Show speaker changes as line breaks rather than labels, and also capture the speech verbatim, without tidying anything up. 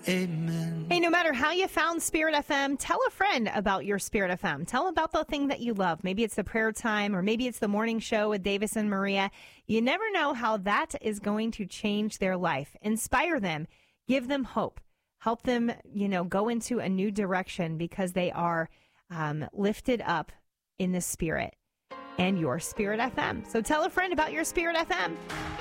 Amen.
Hey, no matter how you found Spirit F M, tell a friend about your Spirit F M. Tell them about the thing that you love. Maybe it's the prayer time, or maybe it's the morning show with Davis and Maria. You never know how that is going to change their life. Inspire them. Give them hope. Help them, you know, go into a new direction because they are um, lifted up in the Spirit and your Spirit F M. So tell a friend about your Spirit F M.